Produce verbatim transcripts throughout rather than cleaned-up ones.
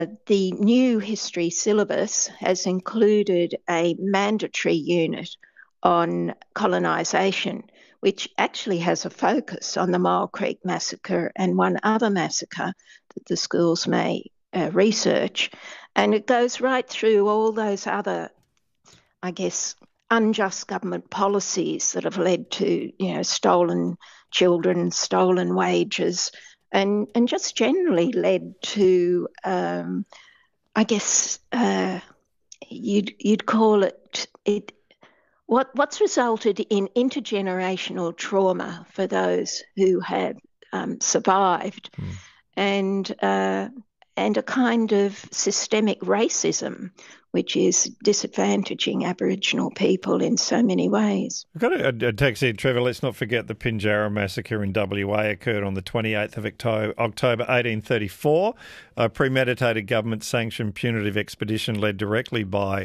the new history syllabus has included a mandatory unit on colonisation, which actually has a focus on the Mile Creek Massacre and one other massacre that the schools may uh, research. And it goes right through all those other, I guess, unjust government policies that have led to, you know, stolen children, stolen wages, and, and just generally led to, um, I guess, uh, you'd you'd call it it what what's resulted in intergenerational trauma for those who have um, survived, mm. and uh, and a kind of systemic racism, which is disadvantaging Aboriginal people in so many ways. We've got a, a text here, Trevor. Let's not forget the Pinjarra massacre in W A occurred on the twenty-eighth of October eighteen thirty-four. A premeditated government-sanctioned punitive expedition led directly by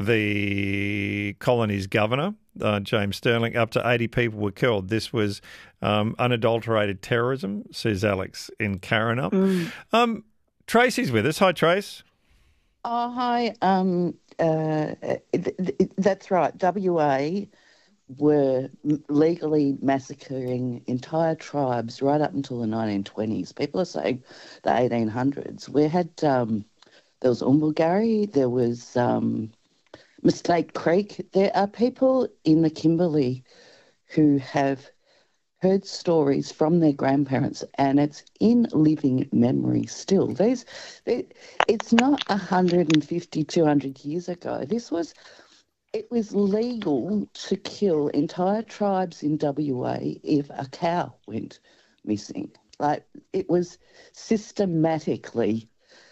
the colony's governor, uh, James Sterling. Up to eighty people were killed. This was um, unadulterated terrorism, says Alex in Karrinyup. Mm. Um, Tracy's with us. Hi, Trace. Oh, hi. Um, uh, th- th- that's right. W A were legally massacring entire tribes right up until the nineteen twenties. People are saying the eighteen hundreds. We had, um, there was Umulgari, there was um, Mistake Creek. There are people in the Kimberley who have heard stories from their grandparents, and it's in living memory still. These, they, it's not one hundred fifty, two hundred years ago. This was, it was legal to kill entire tribes in W A if a cow went missing. Like, it was systematically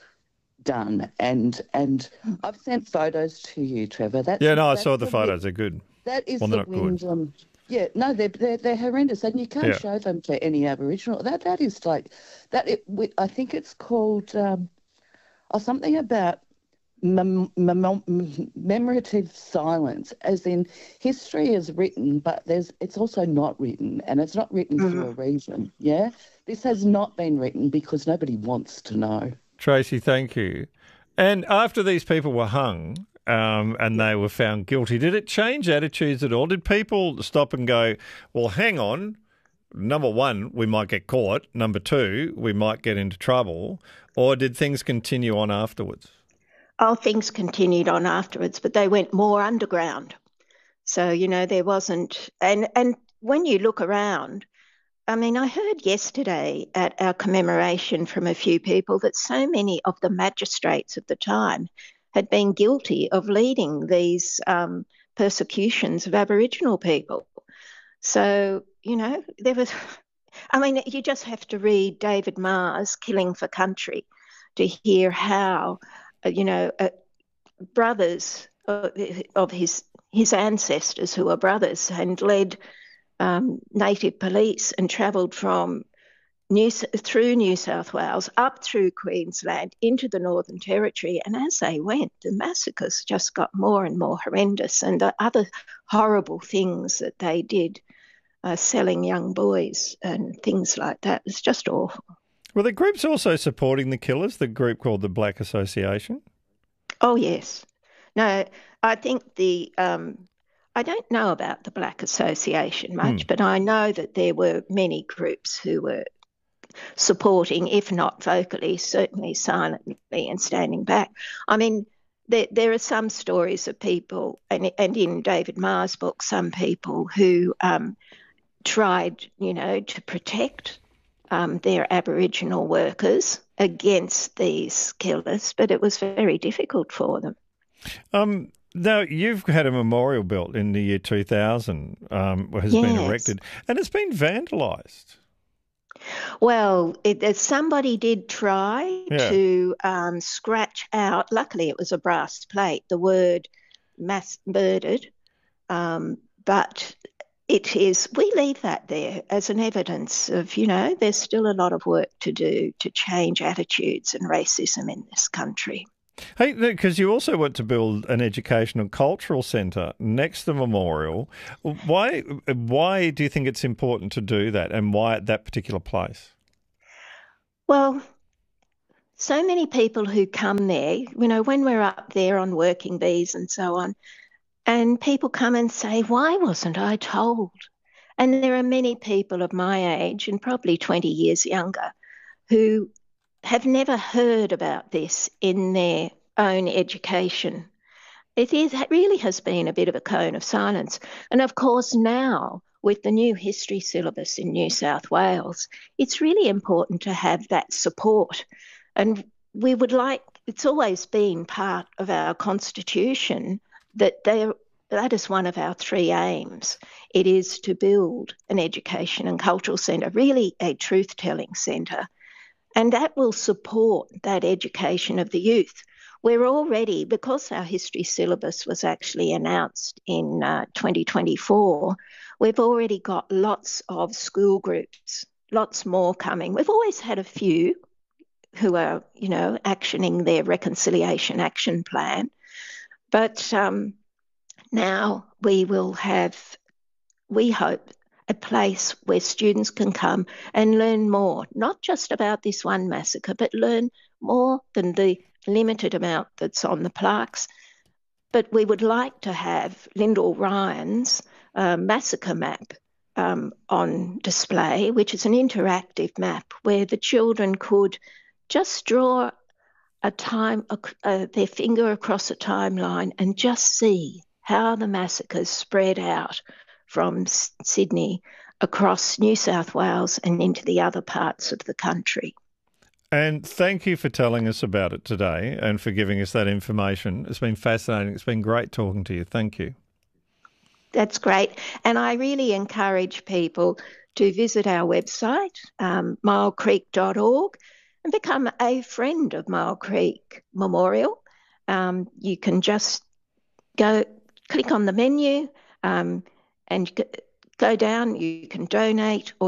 done, and and I've sent photos to you, Trevor. That's, yeah, no, I that's saw the photos. They're good. That is well, the Wyndham. Yeah, no, they're, they're they're horrendous, and you can't yeah. show them to any Aboriginal. That that is like that. It, I think it's called um, or something about mem, mem, memorative silence, as in history is written, but there's it's also not written, and it's not written mm-hmm. for a reason. Yeah, this has not been written because nobody wants to know. Tracy, thank you. And after these people were hung, Um, and they were found guilty, did it change attitudes at all? Did people stop and go, well, hang on, number one, we might get caught, number two, we might get into trouble, or did things continue on afterwards? Oh, things continued on afterwards, but they went more underground. So, you know, there wasn't, and, and when you look around, I mean, I heard yesterday at our commemoration from a few people that so many of the magistrates of the time had been guilty of leading these um, persecutions of Aboriginal people. So, you know, there was, I mean, you just have to read David Marr's Killing for Country to hear how, uh, you know, uh, brothers of, of his his ancestors who were brothers and led um, native police and travelled from New, through New South Wales, up through Queensland, into the Northern Territory. And as they went, the massacres just got more and more horrendous, and the other horrible things that they did, uh, selling young boys and things like that, was just awful. Were the groups also supporting the killers, the group called the Black Association? Oh, yes. No, I think the... Um, I don't know about the Black Association much, hmm. but I know that there were many groups who were supporting, if not vocally, certainly silently and standing back. I mean, there, there are some stories of people, and, and in David Marr's book, some people who um, tried, you know, to protect um, their Aboriginal workers against these killers, but it was very difficult for them. Um. Now, you've had a memorial built in the year two thousand, um, has yes. been erected, and it's been vandalised. Well, it, somebody did try yeah. to um, scratch out, luckily it was a brass plate, the word mass murdered, um, but it is, we leave that there as an evidence of, you know, there's still a lot of work to do to change attitudes and racism in this country. Hey, because you also want to build an educational cultural centre next to the memorial. Why why do you think it's important to do that, and why at that particular place? Well, so many people who come there, you know, when we're up there on working bees and so on, and people come and say, why wasn't I told? And there are many people of my age and probably twenty years younger who have never heard about this in their own education. It is, it really has been a bit of a cone of silence. And of course now, with the new history syllabus in New South Wales, it's really important to have that support. And we would like, it's always been part of our constitution that they, that is one of our three aims. It is to build an education and cultural centre, really a truth-telling centre, and that will support that education of the youth. We're already, because our history syllabus was actually announced in uh, twenty twenty-four, we've already got lots of school groups, lots more coming. We've always had a few who are, you know, actioning their reconciliation action plan. But um, now we will have, we hope, a place where students can come and learn more, not just about this one massacre, but learn more than the limited amount that's on the plaques. But we would like to have Lyndall Ryan's uh, massacre map um, on display, which is an interactive map where the children could just draw a time, uh, their finger across a timeline and just see how the massacres spread out from Sydney across New South Wales and into the other parts of the country. And thank you for telling us about it today and for giving us that information. It's been fascinating. It's been great talking to you. Thank you. That's great. And I really encourage people to visit our website, um, mile creek dot org, and become a friend of Mile Creek Memorial. Um, you can just go, click on the menu, um, and go down, you can donate, or